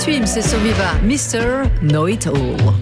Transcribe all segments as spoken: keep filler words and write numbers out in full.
Swims sur Viva, mister Know It All.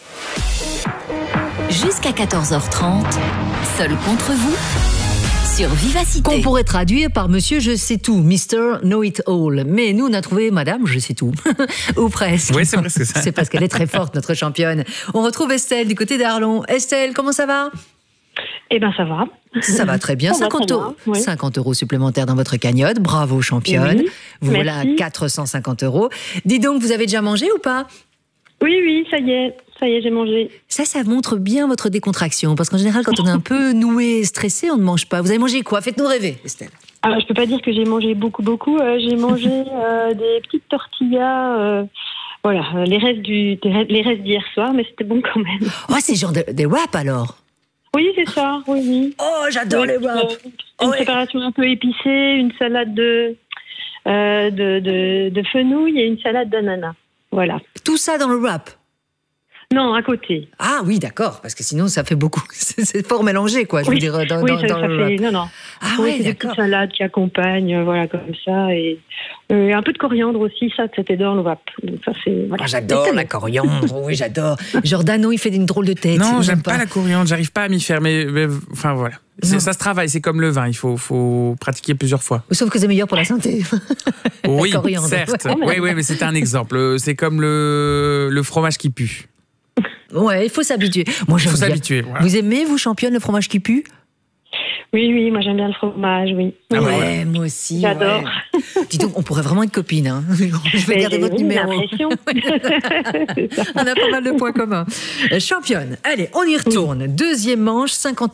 Jusqu'à quatorze heures trente, seul contre vous, sur Vivacité. Qu'on pourrait traduire par Monsieur Je sais tout, mister Know It All. Mais nous, on a trouvé Madame Je sais tout. Ou presque. Oui, c'est presque ça. C'est parce qu'elle est très forte, notre championne. On retrouve Estelle du côté d'Arlon. Estelle, comment ça va ? Eh bien, ça va. Ça va très bien. Ça va cinquante, très euros, bien, oui. cinquante euros supplémentaires dans votre cagnotte. Bravo, championne. Oui, vous voilà à merci. quatre cent cinquante euros. Dis donc, vous avez déjà mangé ou pas ? Oui, oui, ça y est. Ça y est, j'ai mangé. Ça, ça montre bien votre décontraction. Parce qu'en général, quand on est un peu noué, stressé, on ne mange pas. Vous avez mangé quoi ? Faites-nous rêver, Estelle. Alors, je peux pas dire que j'ai mangé beaucoup, beaucoup. Euh, j'ai mangé euh, des petites tortillas. Euh, voilà, euh, les restes du, des restes- les restes d'hier soir, mais c'était bon quand même. Oh, c'est genre de- des wraps alors ? Oui, c'est ça. Oui, oui. Oh, j'adore les wraps. Euh, Une Ouais. préparation un peu épicée, une salade de, euh, de, de, de fenouil et une salade d'ananas. Voilà. Tout ça dans le wrap ? Non, à côté. Ah oui, d'accord, parce que sinon ça fait beaucoup. C'est c'est fort mélangé, quoi. Je Oui. veux dire, dans, oui, dans, ça, dans ça le fait. wrap. Non, non. Ah Oui, ouais, c'est des d'accord. petites salades qui accompagnent, euh, voilà, comme ça. Et euh, un peu de coriandre aussi, ça, c'était dans le wrap. Donc, ça, c'est, voilà. Ah, j'adore la coriandre, oui, j'adore. Jordano, il fait une drôle de tête. Non, il j'aime aime pas la coriandre, j'arrive pas à m'y faire, mais, mais enfin voilà. C'est- Non. ça se travaille, c'est comme le vin, il faut, faut pratiquer plusieurs fois. Sauf que c'est meilleur pour la santé. Oui, coriandre. certes. Ouais. Oui, oui, mais c'était un exemple. C'est comme le, le fromage qui pue. Ouais, il faut s'habituer. Moi, Il j'aime faut bien. s'habituer. Voilà. Vous aimez, vous, championne, le fromage qui pue ? Oui, oui, moi, j'aime bien le fromage, oui. Ah Oui, ouais. oui. Ouais, moi aussi. J'adore. ouais. Dis donc, on pourrait vraiment être copines. Hein. Je vais Mais garder j'ai- votre oui, numéro. l'impression. C'est ça. On a pas mal de points communs. Euh, Championne, allez, on y retourne. Deuxième manche, cinquante